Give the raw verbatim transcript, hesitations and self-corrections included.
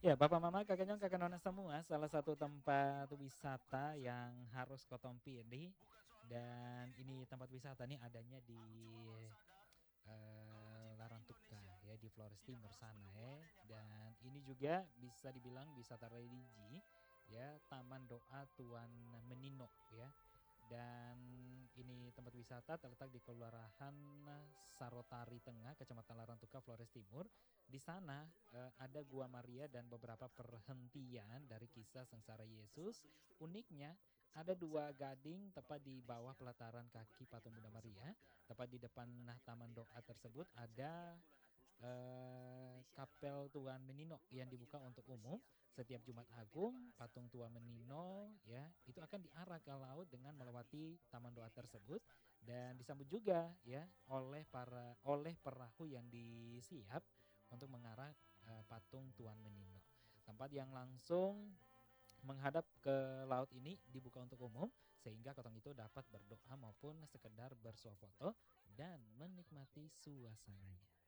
Ya, Bapak Mama, Kakak Nyong, Kakak Nona semua, salah satu tempat wisata yang harus kotong pilih. Dan ini tempat wisata nih adanya di eh, Larantuka ya di Flores Timur sana ya. Dan ini juga bisa dibilang wisata religi ya, Taman Doa Tuan Menino ya. Dan ini tempat wisata terletak di Kelurahan Sarotari Tengah, Kecamatan Larantuka, Flores Timur. Di sana eh, ada Gua Maria dan beberapa perhentian dari kisah sengsara Yesus. Uniknya ada dua gading tepat di bawah pelataran kaki patung Bunda Maria. Tepat di depan nah, taman doa tersebut ada eh, kapel Tuan Menino yang dibuka untuk umum setiap Jumat Agung. Patung Tuan Menino ya itu akan diarah ke laut dengan melewati taman doa tersebut dan disambut juga ya oleh para oleh perahu yang disiap untuk mengarah eh, patung Tuan Menino. Tempat yang langsung menghadap ke laut ini dibuka untuk umum sehingga kotong itu dapat berdoa maupun sekedar bersuah foto dan menikmati suasananya.